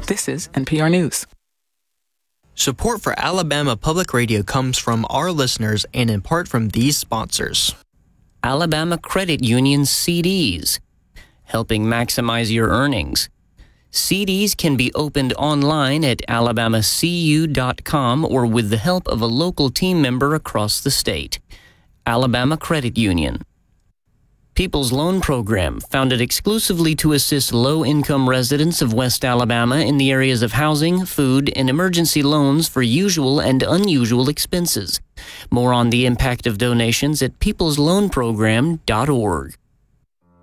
This is NPR News. Support for Alabama Public Radio comes from our listeners and in part from these sponsors. Alabama Credit Union CDs, helping maximize your earnings. CDs can be opened online at alabamacu.com or with the help of a local team member across the state. Alabama Credit Union. People's Loan Program, founded exclusively to assist low-income residents of West Alabama in the areas of housing, food, and emergency loans for usual and unusual expenses. More on the impact of donations at peoplesloanprogram.org.